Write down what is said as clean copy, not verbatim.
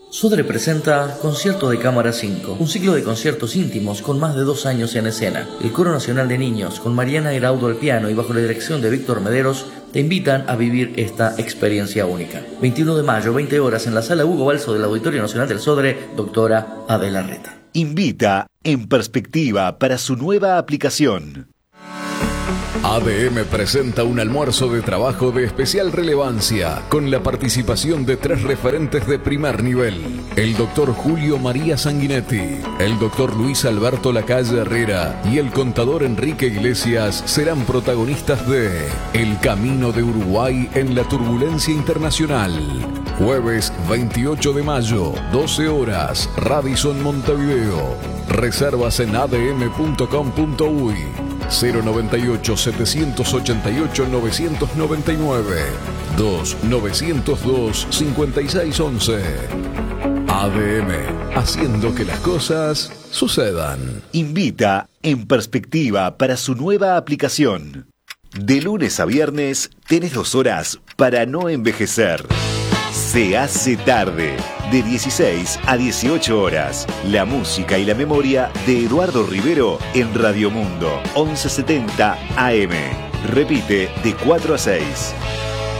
Sodre presenta Concierto de Cámara 5, un ciclo de conciertos íntimos con más de 2 años en escena. El Coro Nacional de Niños, con Mariana Heraudo al piano y bajo la dirección de Víctor Mederos, te invitan a vivir esta experiencia única. 21 de mayo, 20 horas, en la Sala Hugo Balso del Auditorio Nacional del Sodre, doctora Adela Reta. Invita En Perspectiva para su nueva aplicación. ADM presenta un almuerzo de trabajo de especial relevancia con la participación de 3 referentes de primer nivel. El doctor Julio María Sanguinetti, el doctor Luis Alberto Lacalle Herrera y el contador Enrique Iglesias serán protagonistas de El Camino de Uruguay en la Turbulencia Internacional. Jueves 28 de mayo, 12 horas, Radisson Montevideo. Reservas en adm.com.uy. 098-788-999 2-902-5611. ADM, haciendo que las cosas sucedan. Invita En Perspectiva para su nueva aplicación. De lunes a viernes tenés 2 horas para no envejecer. Se hace tarde, de 16 a 18 horas. La música y la memoria de Eduardo Rivero en Radio Mundo, 1170 AM. Repite de 4 a 6.